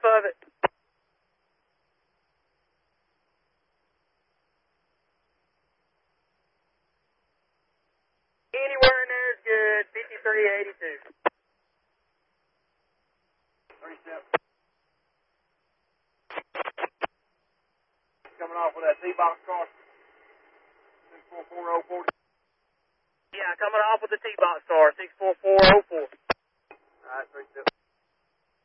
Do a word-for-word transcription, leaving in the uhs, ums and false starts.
off of it. Anywhere in there is good. fifty-three eighty-two. thirty-seven. Coming off with that T-box car. six four four oh four. Yeah, coming off with the T-box car, six four four oh four. All right, thirty-seven.